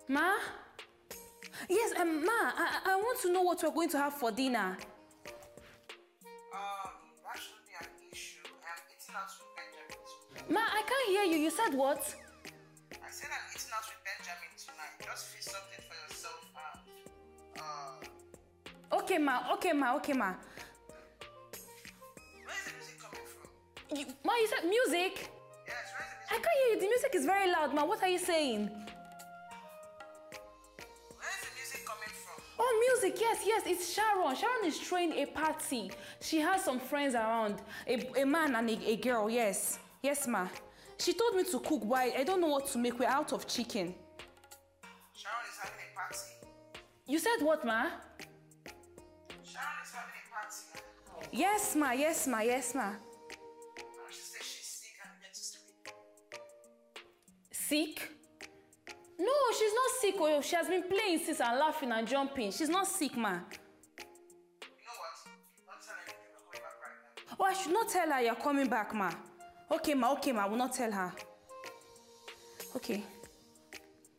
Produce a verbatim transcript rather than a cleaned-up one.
Ma? Yes, um, Ma, I, I want to know what we're going to have for dinner. Um, that shouldn't be an issue. I'm eating out with Benjamin tonight. Ma, I can't hear you. You said what? I said I'm eating out with Benjamin tonight. Just fix something for yourself and, uh... Okay, Ma. Okay, Ma. Okay, Ma. Where is the music coming from? You, Ma, you said music? Yes, where is the music? I can't hear you. The music is very loud, Ma. What are you saying? Where is the music coming from? Oh, music. Yes, yes. It's Sharon. Sharon is throwing a party. She has some friends around. A, a man and a, a girl. Yes. Yes, Ma. She told me to cook, but I, I don't know what to make. We're out of chicken. Sharon is having a party. You said what, Ma? Sharon is having a party. Yes, Ma. Yes, Ma. Yes, Ma. She said she's sick and needs to sleep. Sick? No, she's not sick. Oh, she has been playing since and laughing and jumping. She's not sick, Ma. You know what? Don't tell anything. We're coming back right now. Oh, I should not tell her you're coming back, Ma. Okay, Ma. Okay, Ma. I will not tell her. Okay.